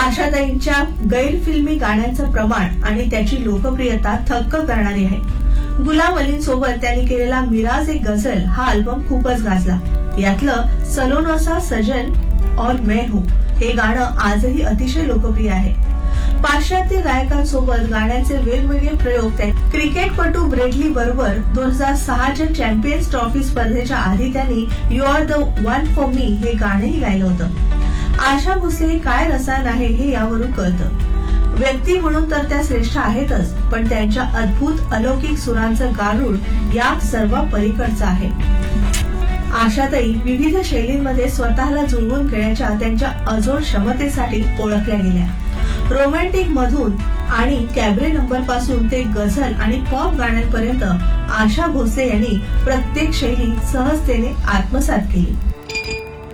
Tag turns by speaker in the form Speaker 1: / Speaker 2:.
Speaker 1: आशाताईंच्या गैरफिल्मी गाण्यांचं प्रमाण आणि त्याची लोकप्रियता थक्क करणारी आहे. गुलाम अलींसोबत त्यांनी केलेला मिराज एक गझल हा अल्बम खूपच गाजला. यातलं सलोना सा सजन और मैं हूं हे गाणं आजही अतिशय लोकप्रिय आहे. पाश्चात्य गायकांसोबत गाण्याचे वेगवेगळे प्रयोग क्रिकेटपटू ब्रेडली बरोबर 2006च्या चॅम्पियन्स ट्रॉफी स्पर्धेच्या आधी त्यांनी you R the one for me हे गाणंही गायलं होतं. आशा भोसले काय रसायन आहे हे यावरून कळतं. व्यक्ती म्हणून तर त्या श्रेष्ठ आहेतच, पण त्यांच्या अद्भुत अलौकिक सुरांचं गारुड या सर्व पलीकडचं आहे. आशाताई विविध शैलींमध्ये स्वतःला जुळवून घेण्याच्या त्यांच्या अजोड क्षमतेसाठी ओळखल्या गेल्या. रोमॅन्टिक मधून आणि कॅबरे नंबर पासून ते गझल आणि पॉप गाण्यांपर्यंत आशा भोसले यांनी प्रत्येक शैली सहजतेने आत्मसात केली.